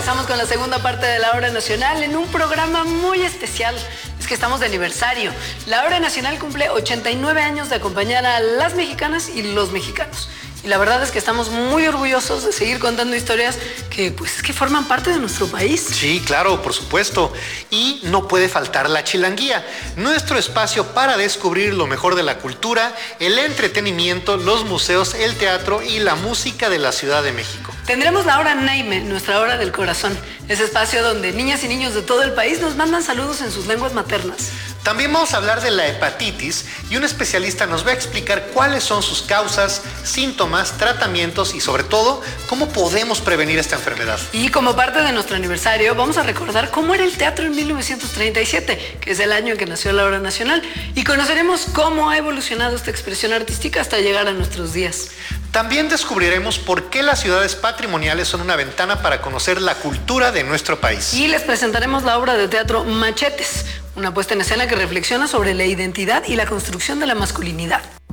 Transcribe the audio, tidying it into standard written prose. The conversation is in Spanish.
regresamos con la segunda parte de La Hora Nacional en un programa muy especial. Es que estamos de aniversario. La Hora Nacional cumple 89 años de acompañar a las mexicanas y los mexicanos. Y la verdad es que estamos muy orgullosos de seguir contando historias que, pues, que forman parte de nuestro país. Sí, claro, por supuesto. Y no puede faltar la Chilanguía, nuestro espacio para descubrir lo mejor de la cultura, el entretenimiento, los museos, el teatro y la música de la Ciudad de México. Tendremos la Hora Naime, nuestra hora del corazón. Ese espacio donde niñas y niños de todo el país nos mandan saludos en sus lenguas maternas. También vamos a hablar de la hepatitis y un especialista nos va a explicar cuáles son sus causas, síntomas, tratamientos y sobre todo cómo podemos prevenir esta enfermedad. Y como parte de nuestro aniversario vamos a recordar cómo era el teatro en 1937, que es el año en que nació la Hora Nacional, y conoceremos cómo ha evolucionado esta expresión artística hasta llegar a nuestros días. También descubriremos por qué las ciudades patrimoniales son una ventana para conocer la cultura de nuestro país. Y les presentaremos la obra de teatro Machetes, una puesta en escena que reflexiona sobre la identidad y la construcción de la masculinidad.